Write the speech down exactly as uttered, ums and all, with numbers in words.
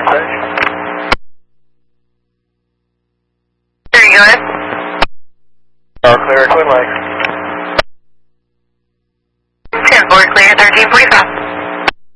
message. There you go. All clear, Twin Lakes. ten four clear, thirteen forty-five.